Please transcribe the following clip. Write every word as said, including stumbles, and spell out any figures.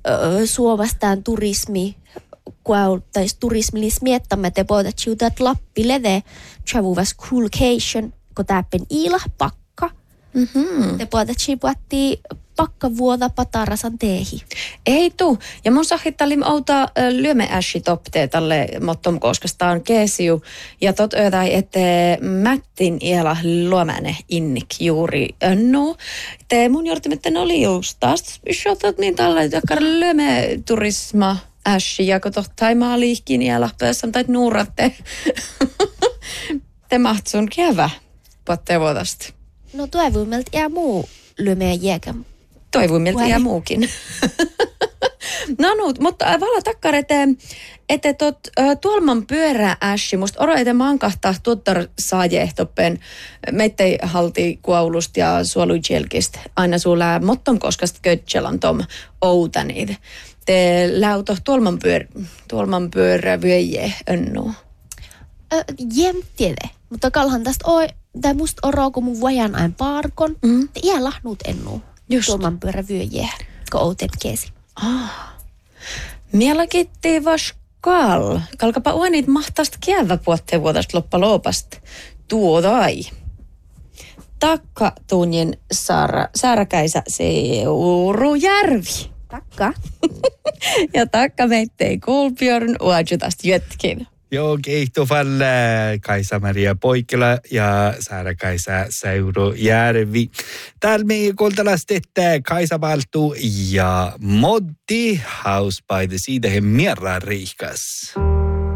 ö, Suomastaan turismi, kuautais turismilis miettämme te poita ciutat Lappi leve chavuvas coolcation, kun täppen iilah pakka. Mm-hmm. Te poita ciuatti pakka vuoda patarasan teehi. Ei tuu. Ja mun sahittalim outa lyöme ässi toptee tälle mottom, koska sitä on keesiu. Ja tot öödai, että mättin iela luomäne innik juuri önnu. Te mun jortimitten oli just taas shotat niin tällä, että lyöme turisma ässi. Ja kun tohtai maa liihkin iela päässä, tai nuuratte. Te mahtsun kevä. Puhutte vuodasta. No toivoimelta jää muu lyömeä jääkään. Toivoin miltä ja muukin. No nuut, mutta vala takkar, että että tot tuolman pyörää ässi, musta oro ete mankahtaa tuottar saajehtoppen meittei halti kuaulust ja suolujelkist aina sulla mottom koskast kötselan tom outaniid. Te läuto tuolman pyör, tuolman pyörä vyöje önnu. Jem tiede, mutta kalhan tästä oi, tai musta oro, kun mun vajan aina parkon, mm. te iä lahnut ennu. Just. Tuolman pyörä vyöje, kun outem keesi. Ah. Mielakitti vas kal. Kalkapa uonit mahtast kielvä puotteen vuodesta loppaloopast. Tuodai. Takka tunnin Saara, Saarakäisä Seurujärvi. Takka. Ja takka meittei Kolbjörn uajutast jötkin. Joo, keihtofalle Kaisa-Maria Poikkila ja Saara-Kaisa Seurujärvi. Täällä meidän koltalast, että Kaisa Valtu ja Moddi House by the Sea, det är mera rikas.